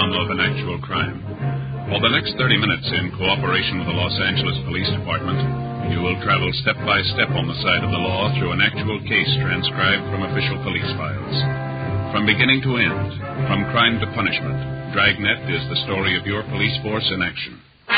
drama of an actual crime. For the next 30 minutes, in cooperation with the Los Angeles Police Department, you will travel step by step on the side of the law through an actual case transcribed from official police files. From beginning to end, from crime to punishment, Dragnet is the story of your police force in action.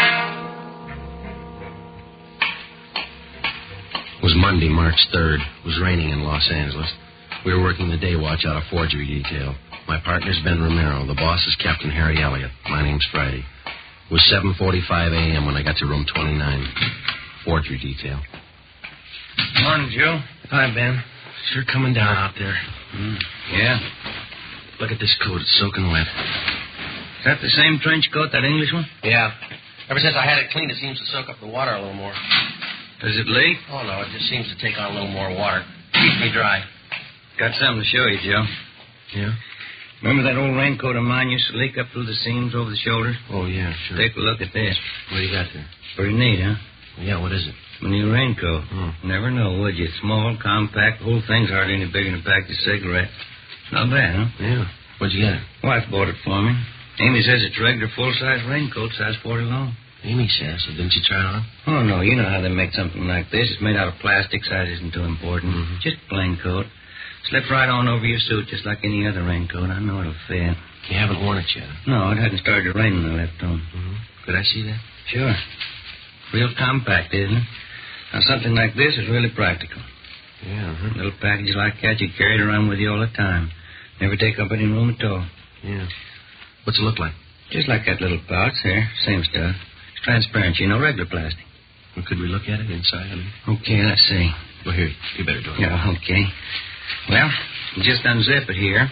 It was Monday, March 3rd. It was raining in Los Angeles. We were working the day watch out of forgery detail. My partner's Ben Romero. The boss is Captain Harry Elliott. My name's Friday. It was 7:45 a.m. when I got to room 29. Forgery detail. Morning, Joe. Hi, Ben. Sure coming down out there. Yeah. Look at this coat. It's soaking wet. Is that the same trench coat, that English one? Yeah. Ever since I had it cleaned, it seems to soak up the water a little more. Does it leak? Oh, no. It just seems to take on a little more water. Keeps me dry. Got something to show you, Joe. Yeah? Remember that old raincoat of mine used to leak up through the seams over the shoulders? Oh, yeah, sure. Take a look at this. What do you got there? Pretty neat, huh? Yeah, what is it? A new raincoat. Never know, would you? Small, compact, the whole thing's hardly any bigger than a pack of cigarettes. Not bad, huh? Yeah. Where'd you get it? Wife bought it for me. Amy says it's a regular full-size raincoat, size 40 long. Amy says, so didn't you try it on? Oh, no, you know how they make something like this. It's made out of plastic, size isn't too important. Just a plain coat. Slips right on over your suit just like any other raincoat. I know it'll fit. You haven't worn it yet? No, it hadn't started to rain when I left home. Could I see that? Sure. Real compact, isn't it? Now, something like this is really practical. Yeah, Little packages like that, you carry it around with you all the time. Never take up any room at all. Yeah. What's it look like? Just like that little pouch there. Same stuff. It's transparent, you know, regular plastic. Well, could we look at it inside? Okay, let's see. Well, here, you better do it. Yeah, okay. Well, you just unzip it here.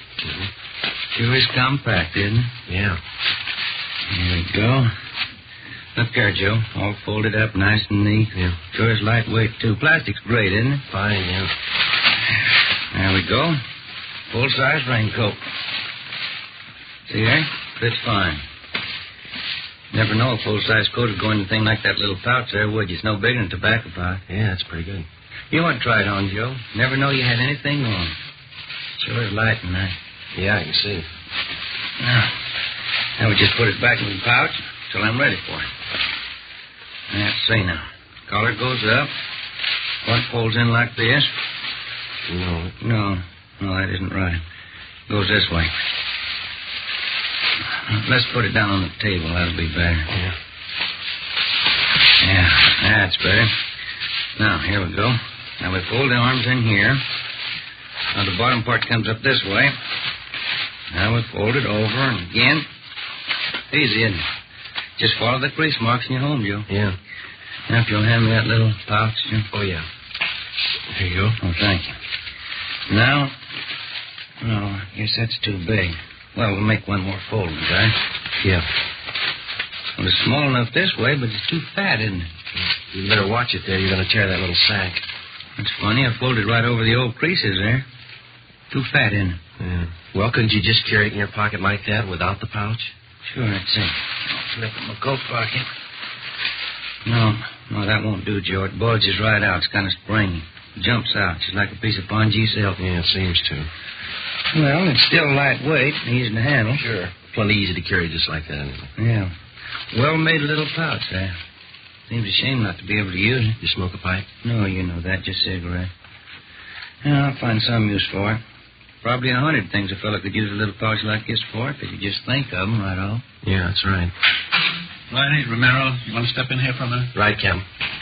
Sure is compact, isn't it? Yeah. There we go. Look there, Joe. All folded up nice and neat. Yeah. Sure is lightweight, too. Plastic's great, isn't it? Fine, yeah. There we go. Full-size raincoat. See there? Fits fine. Never know a full-size coat would go in a thing like that little pouch there, would you? It's no bigger than a tobacco pouch. Yeah, that's pretty good. You want to try it on, Joe. Never know you had anything on. Sure is light and nice. Yeah, I can see. Now we just put it back in the pouch till I'm ready for it. Let's see now. Collar goes up. Front folds in like this. No, that isn't right. Goes this way. Let's put it down on the table. That'll be better. Yeah, that's better. Now, here we go. Now, we fold the arms in here. Now, the bottom part comes up this way. Now, we fold it over and again. Easy, isn't it? Just follow the crease marks and you're home, Joe. Yeah. Now, if you'll hand me that little pouch, Joe. Oh, yeah. Here you go. Oh, thank you. Now, no, I guess that's too big. Well, we'll make one more fold, guys. Yeah. Well, it's small enough this way, but it's too fat, isn't it? You better watch it there. You're going to tear that little sack. That's funny. I folded right over the old creases there. Too fat, isn't it? Yeah. Well, couldn't you just carry it in your pocket like that without the pouch? Sure, that's it. I'll flip it in my coat pocket. No, that won't do, Joe. It bulges right out. It's kind of springy. It jumps out, just like a piece of pongee silk. Yeah, it seems to. Well, it's still lightweight and easy to handle. Sure. Plenty easy to carry just like that, anyway. Yeah. Well-made little pouch there. Seems a shame not to be able to use it. You smoke a pipe? No, you know that. Just cigarette. Yeah, I'll find some use for it. Probably 100 things a fellow could use a little pouch like this for if you just think of them right off. Yeah, that's right. Riley, Romero, you want to step in here for a minute? Right, Captain.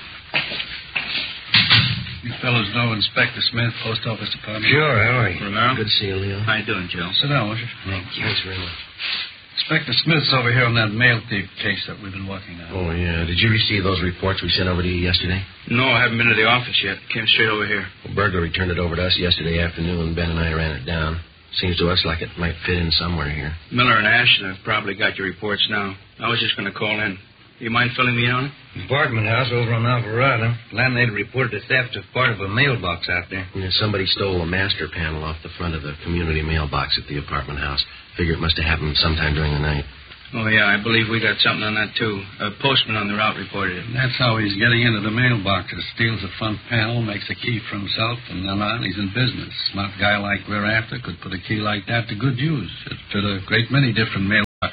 You fellows know Inspector Smith, Post Office Department? Sure, how are you? Romero? Good to see you, Leo. How you doing, Joe? Sit down, won't you? Thank you. Thanks very much. Inspector Smith's over here on that mail thief case that we've been working on. Oh, yeah. Did you receive those reports we sent over to you yesterday? No, I haven't been to the office yet. Came straight over here. Well, Burglar turned it over to us yesterday afternoon. Ben and I ran it down. Seems to us like it might fit in somewhere here. Miller and Ashton have probably got your reports now. I was just going to call in. You mind filling me in on it? Apartment house over on Alvarado. Landlady reported a theft of part of a mailbox out there. Yeah, somebody stole a master panel off the front of the community mailbox at the apartment house. Figure it must have happened sometime during the night. Oh, yeah, I believe we got something on that, too. A postman on the route reported it. That's how he's getting into the mailboxes. Steals the front panel, makes a key for himself, and then on, he's in business. Smart guy like we're after could put a key like that to good use. It fit a great many different mailboxes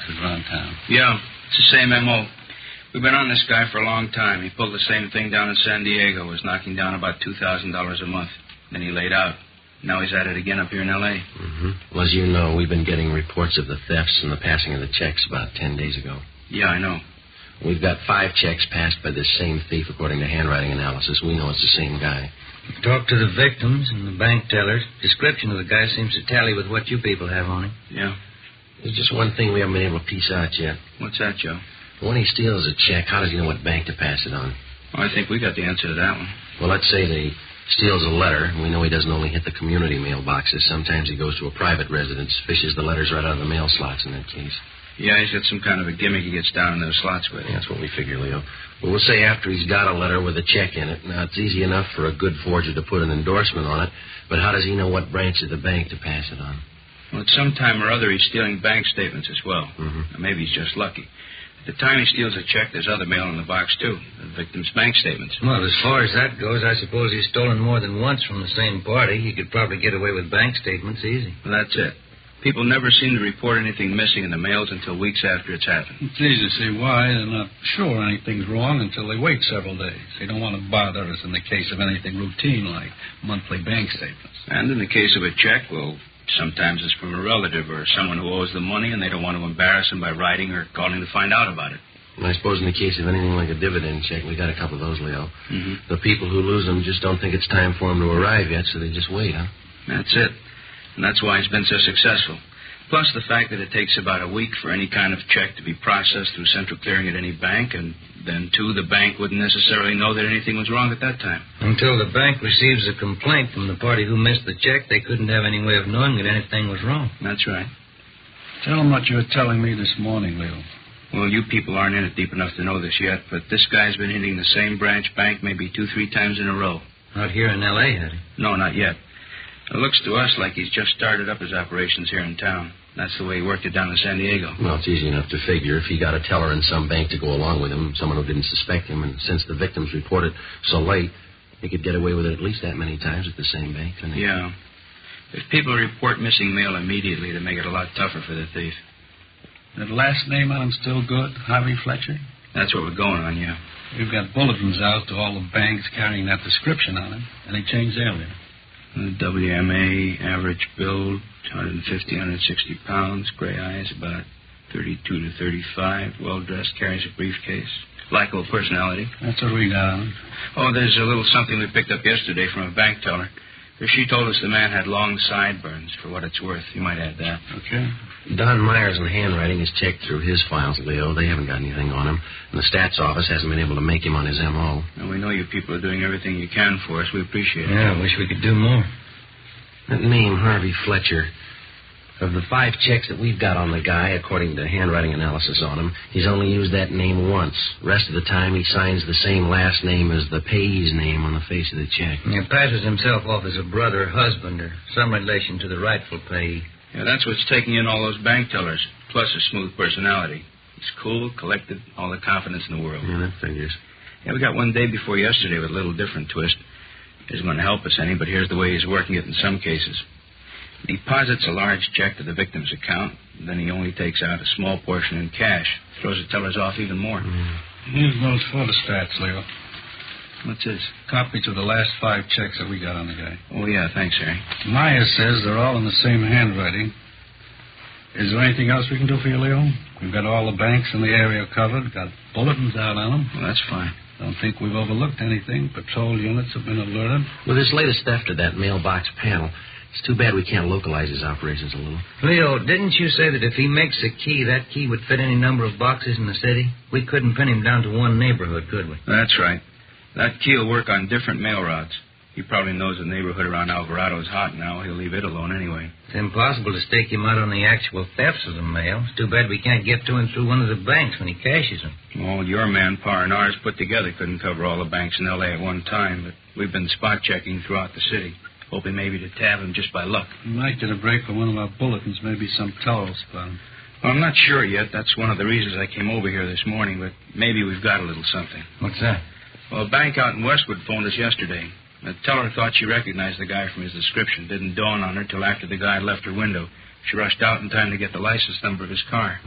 boxes around town. Yeah, it's the same M.O. We've been on this guy for a long time. He pulled the same thing down in San Diego, was knocking down about $2,000 a month. Then he laid out. Now he's at it again up here in L.A. Mm-hmm. Well, as you know, we've been getting reports of the thefts and the passing of the checks about 10 days ago. Yeah, I know. We've got 5 checks passed by this same thief according to handwriting analysis. We know it's the same guy. Talked to the victims and the bank tellers. Description of the guy seems to tally with what you people have on him. Yeah. There's just one thing we haven't been able to piece out yet. What's that, Joe? When he steals a check, how does he know what bank to pass it on? Well, I think we got the answer to that one. Well, let's say that he steals a letter. We know he doesn't only hit the community mailboxes. Sometimes he goes to a private residence, fishes the letters right out of the mail slots in that case. Yeah, he's got some kind of a gimmick he gets down in those slots with. Yeah, that's what we figure, Leo. But we'll say after he's got a letter with a check in it. Now, it's easy enough for a good forger to put an endorsement on it, but how does he know what branch of the bank to pass it on? Well, at some time or other, he's stealing bank statements as well. Mm-hmm. Or maybe he's just lucky. At the time he steals a check, there's other mail in the box, too. The victim's bank statements. Well, as far as that goes, I suppose he's stolen more than once from the same party. He could probably get away with bank statements easy. Well, that's it. People never seem to report anything missing in the mails until weeks after it's happened. It's easy to see why. They're not sure anything's wrong until they wait several days. They don't want to bother us in the case of anything routine like monthly bank statements. And in the case of a check, well, sometimes it's from a relative or someone who owes them money, and they don't want to embarrass them by writing or calling to find out about it. And I suppose in the case of anything like a dividend check, we got a couple of those, Leo. Mm-hmm. The people who lose them just don't think it's time for them to arrive yet, so they just wait, huh? That's it. And that's why he's been so successful. Plus the fact that it takes about a week for any kind of check to be processed through central clearing at any bank, and then, too, the bank wouldn't necessarily know that anything was wrong at that time. Until the bank receives a complaint from the party who missed the check, they couldn't have any way of knowing that anything was wrong. That's right. Tell them what you were telling me this morning, Leo. Well, you people aren't in it deep enough to know this yet, but this guy's been hitting the same branch bank maybe 2-3 times in a row. Not here in L.A., had he? No, not yet. It looks to us like he's just started up his operations here in town. That's the way he worked it down in San Diego. Well, it's easy enough to figure. If he got a teller in some bank to go along with him, someone who didn't suspect him, and since the victims reported so late, he could get away with it at least that many times at the same bank, couldn't he? Yeah. If people report missing mail immediately, they make it a lot tougher for the thief. That last name on him still good, Harvey Fletcher? That's what we're going on, yeah. We've got bulletins out to all the banks carrying that description on him, and they changed earlier. WMA, average build, 150, 160 pounds, gray eyes, about 32 to 35, well-dressed, carries a briefcase. Likable personality. That's what we got on him. Oh, there's a little something we picked up yesterday from a bank teller. She told us the man had long sideburns, for what it's worth. You might add that. Okay. Don Myers in handwriting has checked through his files, Leo. They haven't got anything on him. And the stats office hasn't been able to make him on his M.O. And we know you people are doing everything you can for us. We appreciate it. Yeah, I wish we could do more. That name, Harvey Fletcher, of the 5 checks that we've got on the guy, according to handwriting analysis on him, he's only used that name once. Rest of the time, he signs the same last name as the payee's name on the face of the check. He passes himself off as a brother, husband, or some relation to the rightful payee. Yeah, that's what's taking in all those bank tellers, plus a smooth personality. He's cool, collected, all the confidence in the world. Yeah, that figures. Yeah, we got one day before yesterday with a little different twist. Isn't going to help us any, but here's the way he's working it in some cases. He deposits a large check to the victim's account, and then he only takes out a small portion in cash. Throws the tellers off even more. Here's those photostats, Leo. What's this? Copies of the last 5 checks that we got on the guy. Oh, yeah, thanks, Harry. Myers says they're all in the same handwriting. Is there anything else we can do for you, Leo? We've got all the banks in the area covered, got bulletins out on them. Well, that's fine. Don't think we've overlooked anything. Patrol units have been alerted. With this latest theft of that mailbox panel, it's too bad we can't localize his operations a little. Leo, didn't you say that if he makes a key, that key would fit any number of boxes in the city? We couldn't pin him down to one neighborhood, could we? That's right. That key will work on different mail routes. He probably knows the neighborhood around Alvarado is hot now. He'll leave it alone anyway. It's impossible to stake him out on the actual thefts of the mail. It's too bad we can't get to him through one of the banks when he cashes them. Well, your manpower and ours put together couldn't cover all the banks in L.A. at one time, but we've been spot checking throughout the city, hoping maybe to tab him just by luck. We might get a break from one of our bulletins, maybe some tellers found. Well, I'm not sure yet. That's one of the reasons I came over here this morning, but maybe we've got a little something. What's that? Well, a bank out in Westwood phoned us yesterday. The teller thought she recognized the guy from his description. Didn't dawn on her till after the guy left her window. She rushed out in time to get the license number of his car.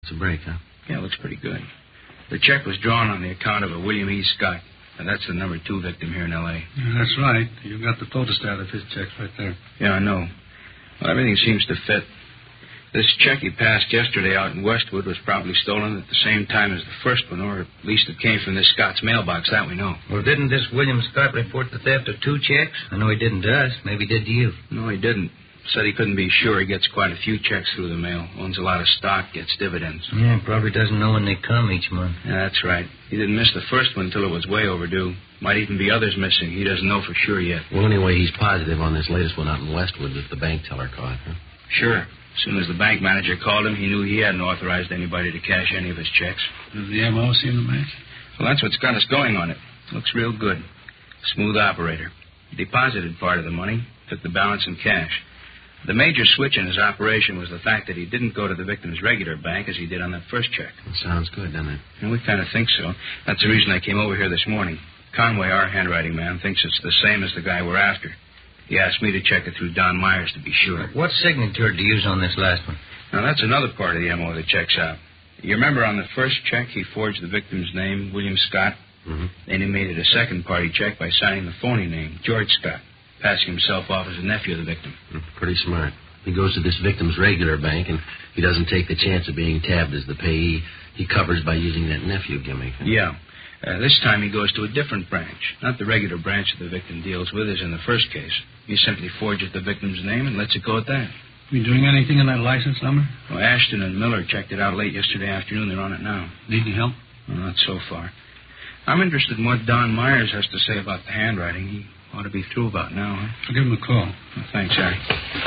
It's a break, huh? Yeah, it looks pretty good. The check was drawn on the account of a William E. Scott, and that's the number 2 victim here in L.A. Yeah, that's right. You got the photostat of his checks right there. Yeah, I know. Well, everything seems to fit. This check he passed yesterday out in Westwood was probably stolen at the same time as the first one, or at least it came from this Scott's mailbox. That we know. Well, didn't this William Scott report the theft of 2 checks? I know he didn't to us. Maybe he did to you. No, he didn't. Said he couldn't be sure. He gets quite a few checks through the mail. Owns a lot of stock, gets dividends. Yeah, probably doesn't know when they come each month. Yeah, that's right. He didn't miss the first one until it was way overdue. Might even be others missing. He doesn't know for sure yet. Well, anyway, he's positive on this latest one out in Westwood that the bank teller caught, huh? Sure. As soon as the bank manager called him, he knew he hadn't authorized anybody to cash any of his checks. Does the M.O. seem to match? Well, that's what's got us going on it. Looks real good. Smooth operator. Deposited part of the money, took the balance in cash. The major switch in his operation was the fact that he didn't go to the victim's regular bank as he did on that first check. It sounds good, doesn't it? And we kind of think so. That's the reason I came over here this morning. Conway, our handwriting man, thinks it's the same as the guy we're after. He asked me to check it through Don Myers to be sure. What signature did you use on this last one? Now, that's another part of the M.O. that checks out. You remember on the first check, he forged the victim's name, William Scott? Mm-hmm. Then he made it a second-party check by signing the phony name, George Scott, passing himself off as a nephew of the victim. Pretty smart. He goes to this victim's regular bank, and he doesn't take the chance of being tabbed as the payee. He covers by using that nephew gimmick. Huh? Yeah. This time he goes to a different branch. Not the regular branch that the victim deals with as in the first case. He simply forges the victim's name and lets it go at that. You doing anything in that license number? Well, Ashton and Miller checked it out late yesterday afternoon. They're on it now. Need any help? Well, not so far. I'm interested in what Don Myers has to say about the handwriting. He ought to be through about now, huh? I'll give him a call. Well, thanks, Harry.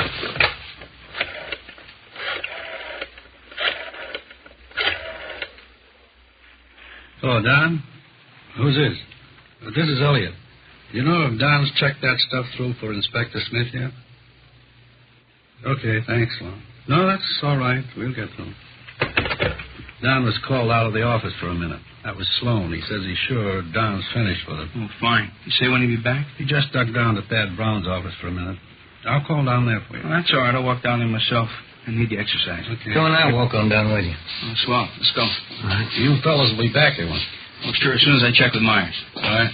Hello, Don. Who's this? This is Elliot. You know if Don's checked that stuff through for Inspector Smith yet? Okay, thanks, Lon. No, that's all right. We'll get through. Don was called out of the office for a minute. That was Sloan. He says he's sure Don's finished with it. Oh, fine. You say when he'll be back? He just ducked down to Thad Brown's office for a minute. I'll call down there for you. Well, that's all right. I'll walk down there myself. I need the exercise. Okay. Come on, I'll walk on down with you. Oh, swell. Let's go. All right. You fellas will be back here once. Well, sure, as soon as I check with Myers. All right.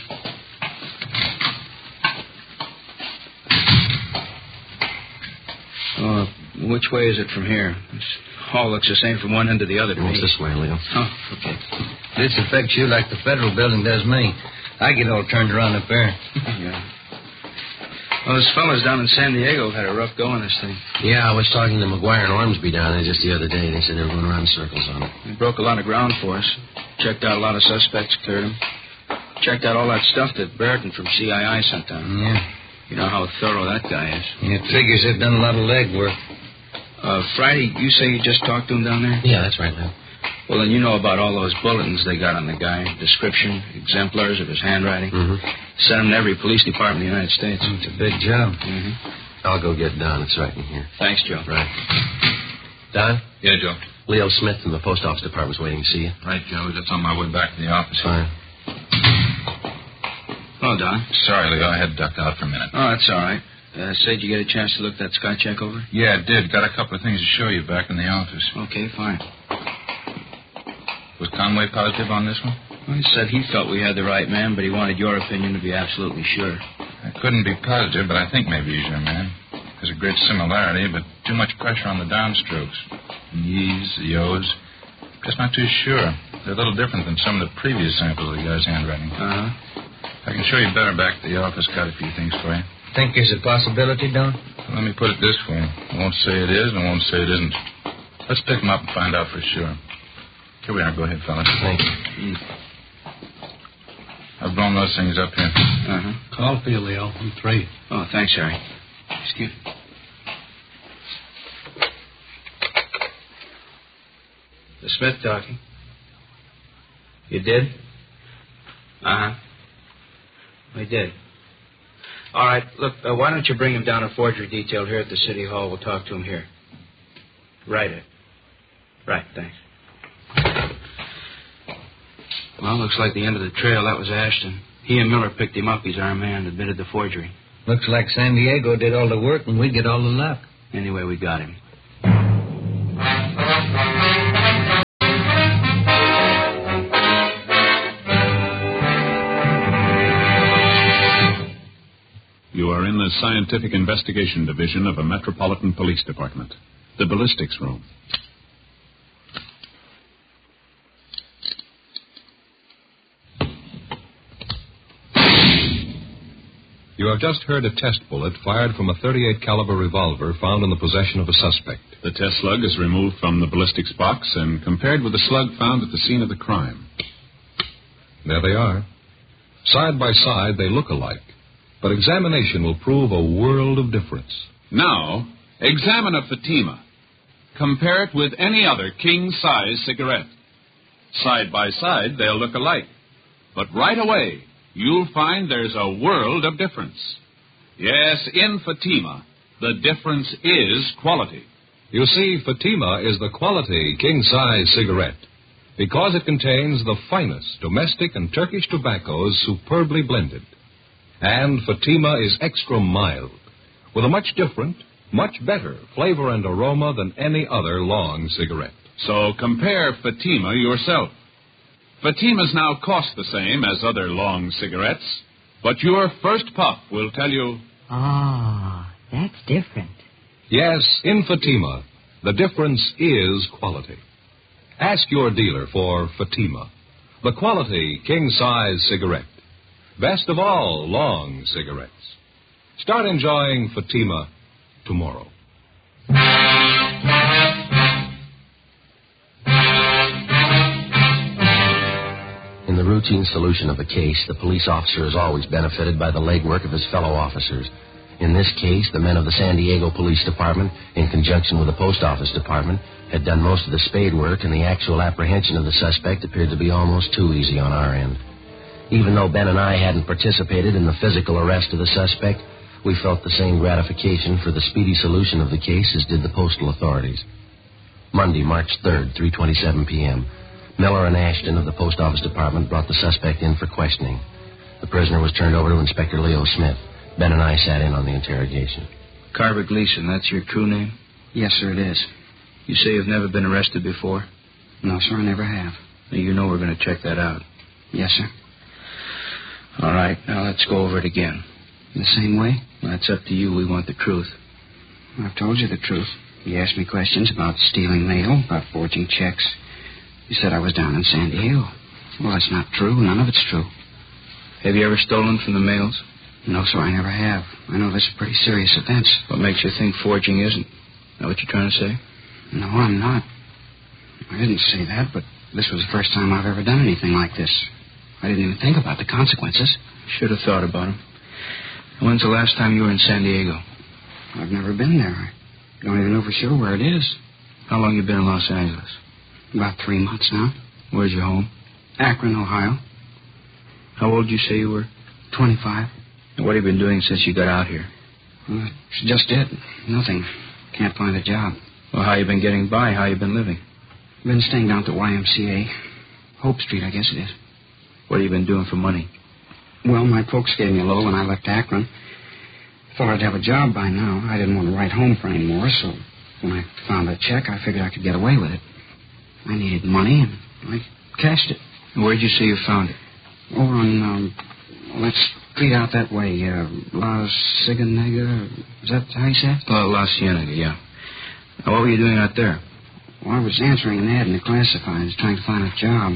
Which way is it from here? This hall looks the same from one end to the other to Well, me. it's this way, Leo. Oh, okay. This affects you like the federal building does me. I get all turned around up there. Yeah. Well, those fellas down in San Diego have had a rough go on this thing. Yeah, I was talking to McGuire and Ormsby down there just the other day. They said they were going around in circles on it. They broke a lot of ground for us. Checked out a lot of suspects, cleared them. Checked out all that stuff that Brereton from CII sent down. Yeah. You know how thorough that guy is. It figures they've done a lot of legwork. Friday, you say you just talked to him down there? Yeah, that's right, Leo. Well, then you know about all those bulletins they got on the guy. Description, exemplars of his handwriting. Mm-hmm. Sent them to every police department in the United States. It's a big job. Mm-hmm. I'll go get Don. It's right in here. Thanks, Joe. Right. Don? Yeah, Joe. Leo Smith from the post office department's waiting to see you. Right, Joe. Just on my way back to the office. Fine. Oh, Don. Sorry, Leo. I had ducked out for a minute. Oh, that's all right. Say, did you get a chance to look that Scott check over? Yeah, I did. Got a couple of things to show you back in the office. Okay, fine. Was Conway positive on this one? Well, he said he felt we had the right man, but he wanted your opinion to be absolutely sure. I couldn't be positive, but I think maybe he's your man. There's a great similarity, but too much pressure on the downstrokes. The ye's, the yo's. Just not too sure. They're a little different than some of the previous samples of the guy's handwriting. Uh-huh. I can show you better back at the office. Got a few things for you. Think there's a possibility, Don? Let me put it this way. I won't say it is, and I won't say it isn't. Let's pick him up and find out for sure. Here we are. Go ahead, fellas. Thank you. I've blown those things up here. Uh-huh. Call for you, Leo. I'm 3. Oh, thanks, Harry. Excuse me. The Smith talking. You did? Uh-huh. I did. All right, look, why don't you bring him down a forgery detail here at the City Hall? We'll talk to him here. Right. Right, thanks. Well, looks like the end of the trail. That was Ashton. He and Miller picked him up. He's our man, admitted the forgery. Looks like San Diego did all the work and we get all the luck. Anyway, we got him. Fatima's Scientific Investigation Division of a Metropolitan Police Department. The ballistics room. You have just heard a test bullet fired from a .38 caliber revolver found in the possession of a suspect. The test slug is removed from the ballistics box and compared with the slug found at the scene of the crime. There they are. Side by side, they look alike. But examination will prove a world of difference. Now, examine a Fatima. Compare it with any other king-size cigarette. Side by side, they'll look alike. But right away, you'll find there's a world of difference. Yes, in Fatima, the difference is quality. You see, Fatima is the quality king-size cigarette because it contains the finest domestic and Turkish tobaccos superbly blended. And Fatima is extra mild, with a much different, much better flavor and aroma than any other long cigarette. So compare Fatima yourself. Fatimas now cost the same as other long cigarettes, but your first puff will tell you... Ah, that's different. Yes, in Fatima, the difference is quality. Ask your dealer for Fatima, the quality king-size cigarette. Best of all long cigarettes. Start enjoying Fatima tomorrow. In the routine solution of a case, the police officer is always benefited by the legwork of his fellow officers. In this case, the men of the San Diego Police Department, in conjunction with the Post Office Department, had done most of the spade work, and the actual apprehension of the suspect appeared to be almost too easy on our end. Even though Ben and I hadn't participated in the physical arrest of the suspect, we felt the same gratification for the speedy solution of the case as did the postal authorities. Monday, March 3rd, 3:27 p.m., Miller and Ashton of the Post Office Department brought the suspect in for questioning. The prisoner was turned over to Inspector Leo Smith. Ben and I sat in on the interrogation. Carver Gleason, that's your true name? Yes, sir, it is. You say you've never been arrested before? No, sir, I never have. Now, you know we're going to check that out. Yes, sir. All right, now let's go over it again. The same way? Well, that's up to you. We want the truth. I've told you the truth. You asked me questions about stealing mail, about forging checks. You said I was down in San Diego. Well, that's not true. None of it's true. Have you ever stolen from the mails? No, sir, I never have. I know this is pretty serious offense. What makes you think forging isn't? Is that what you're trying to say? No, I'm not. I didn't say that, but this was the first time I've ever done anything like this. I didn't even think about the consequences. Should have thought about them. When's the last time you were in San Diego? I've never been there. I don't even know for sure where it is. How long you been in Los Angeles? About 3 months now. Where's your home? Akron, Ohio. How old did you say you were? 25. And what have you been doing since you got out here? Well, it's just it. Nothing. Can't find a job. Well, how you been getting by? How you been living? Been staying down at the YMCA. Hope Street, I guess it is. What have you been doing for money? Well, my folks gave me a low when I left Akron. Thought I'd have a job by now. I didn't want to write home for any more, so when I found a check, I figured I could get away with it. I needed money, and I cashed it. And where'd you say you found it? Over on, that street out that way, La Cienega. Is that how you say it? La Cienega, yeah. Now, what were you doing out there? Well, I was answering an ad in the classifieds, trying to find a job.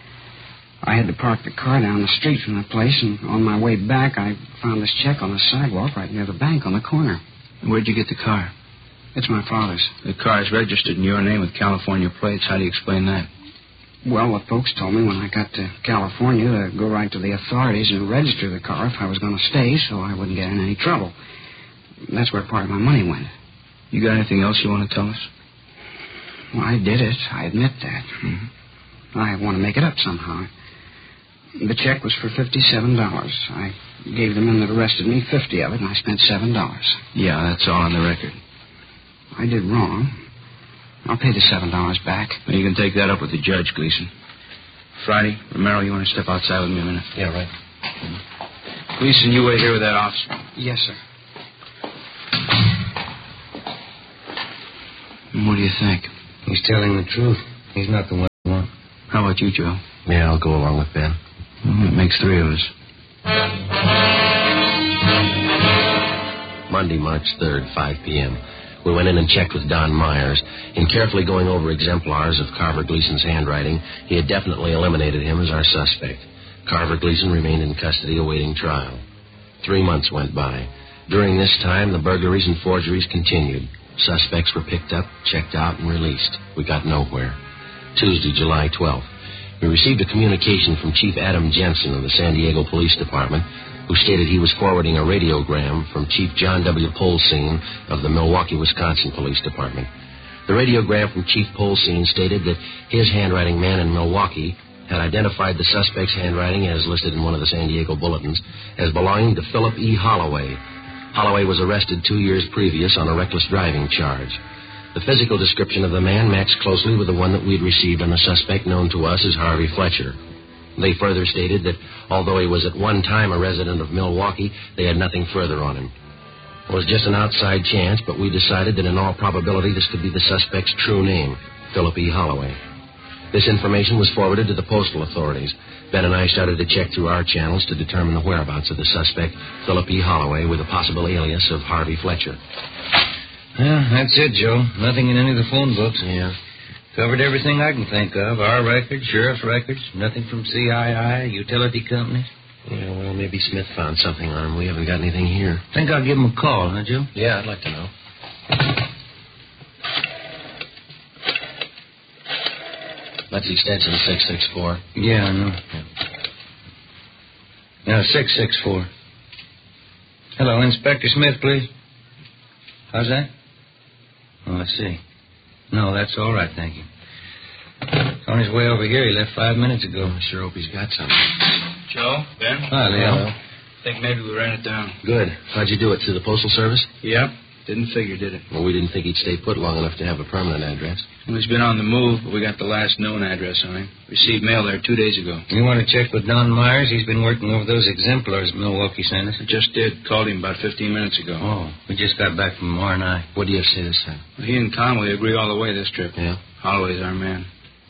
I had to park the car down the street from the place, and on my way back, I found this check on the sidewalk right near the bank on the corner. And where'd you get the car? It's my father's. The car is registered in your name with California plates. How do you explain that? Well, the folks told me when I got to California to go right to the authorities and register the car if I was going to stay so I wouldn't get in any trouble. That's where part of my money went. You got anything else you want to tell us? Well, I did it. I admit that. Mm-hmm. I want to make it up somehow. The check was for $57. I gave the men that arrested me 50 of it, and I spent $7. Yeah, that's all on the record. I did wrong. I'll pay the $7 back. Well, you can take that up with the judge, Gleason. Friday, Romero, you want to step outside with me a minute? Yeah, right. Gleason, you wait here with that officer. Yes, sir. What do you think? He's telling the truth. He's not the one we want. How about you, Joe? Yeah, I'll go along with Ben. It makes 3 of us. Monday, March 3rd, 5 p.m. We went in and checked with Don Myers. In carefully going over exemplars of Carver Gleason's handwriting, he had definitely eliminated him as our suspect. Carver Gleason remained in custody awaiting trial. 3 months went by. During this time, the burglaries and forgeries continued. Suspects were picked up, checked out, and released. We got nowhere. Tuesday, July 12th. We received a communication from Chief Adam Jensen of the San Diego Police Department, who stated he was forwarding a radiogram from Chief John W. Polsine of the Milwaukee, Wisconsin Police Department. The radiogram from Chief Polsine stated that his handwriting man in Milwaukee had identified the suspect's handwriting, as listed in one of the San Diego bulletins, as belonging to Philip E. Holloway. Holloway was arrested 2 years previous on a reckless driving charge. The physical description of the man matched closely with the one that we'd received on the suspect known to us as Harvey Fletcher. They further stated that although he was at one time a resident of Milwaukee, they had nothing further on him. It was just an outside chance, but we decided that in all probability this could be the suspect's true name, Philip E. Holloway. This information was forwarded to the postal authorities. Ben and I started to check through our channels to determine the whereabouts of the suspect, Philip E. Holloway, with a possible alias of Harvey Fletcher. Yeah, that's it, Joe. Nothing in any of the phone books. Yeah. Covered everything I can think of. Our records, sheriff's records, nothing from CII, utility companies. Yeah, well, maybe Smith found something on him. We haven't got anything here. Think I'll give him a call, huh, Joe? Yeah, I'd like to know. That's extension 664. Yeah, I know. Yeah, 664. Hello, Inspector Smith, please. How's that? Oh, I see. No, that's all right, thank you. He's on his way over here. He left 5 minutes ago. I sure hope he's got something. Joe, Ben? Hi, Leo. I think maybe we ran it down. Good. How'd you do it? Through the Postal Service? Yep. Didn't figure, did it? Well, we didn't think he'd stay put long enough to have a permanent address. Well, he's been on the move, but we got the last known address on him. Received mail there 2 days ago. You want to check with Don Myers? He's been working over those exemplars Milwaukee sent us. I just did. Called him about 15 minutes ago. Oh, we just got back from R&I. What do you have to say this time? Well, he and Conway agree all the way this trip. Yeah? Holloway's our man.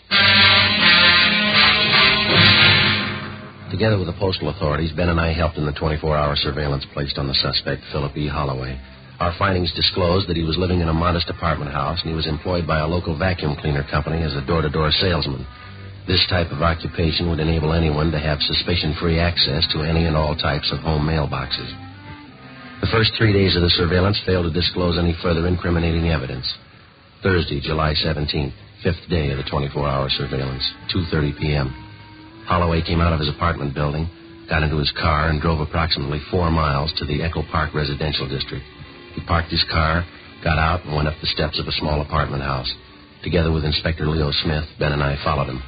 Together with the postal authorities, Ben and I helped in the 24-hour surveillance placed on the suspect, Philip E. Holloway. Our findings disclosed that he was living in a modest apartment house and he was employed by a local vacuum cleaner company as a door-to-door salesman. This type of occupation would enable anyone to have suspicion-free access to any and all types of home mailboxes. The first 3 days of the surveillance failed to disclose any further incriminating evidence. Thursday, July 17th, fifth day of the 24-hour surveillance, 2:30 p.m. Holloway came out of his apartment building, got into his car, and drove approximately 4 miles to the Echo Park residential district. He parked his car, got out, and went up the steps of a small apartment house. Together with Inspector Leo Smith, Ben and I followed him.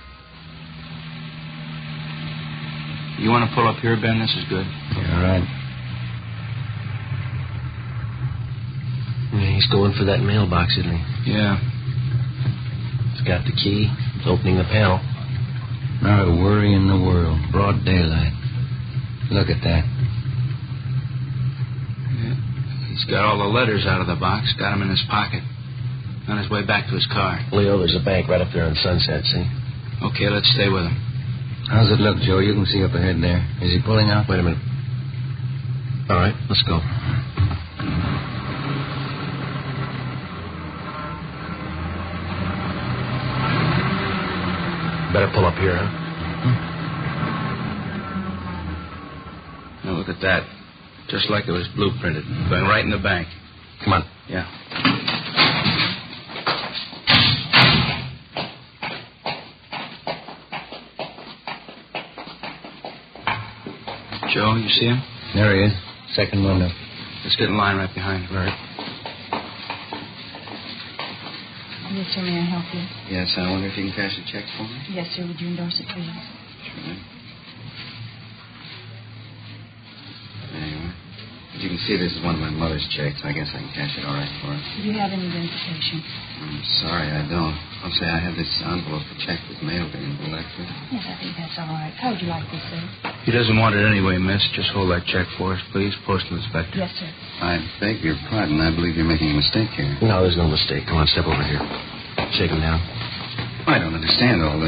You want to pull up here, Ben? This is good. Yeah, right. Yeah, he's going for that mailbox, isn't he? Yeah. He's got the key. He's opening the panel. Not a worry in the world. Broad daylight. Look at that. Yeah. He's got all the letters out of the box, got them in his pocket. On his way back to his car. Leo, there's a bank right up there on Sunset, see? Okay, let's stay with him. How's it look, Joe? You can see up ahead there. Is he pulling out? Wait a minute. All right, let's go. Better pull up here, huh? Now look at that. Just like it was blueprinted. Going right in the bank. Come on. Yeah. Joe, you see him? There he is. Second window. Let's get in line right behind him. All right. Yes, sir. May I help you? Yes, I wonder if you can cash a check for me? Yes, sir. Would you endorse it, please? Sure. There you are. As you can see, this is one of my mother's checks. I guess I can cash it all right for her. Do you have any identification? I'm sorry, I don't. I'll say I have this envelope for check with mail being electric. Yes, I think that's all right. How would you like this, sir? He doesn't want it anyway, miss. Just hold that check for us, please. Postal inspector. Yes, sir. I beg your pardon. I believe you're making a mistake here. No, there's no mistake. Come on, step over here. Shake him down. I don't understand all this.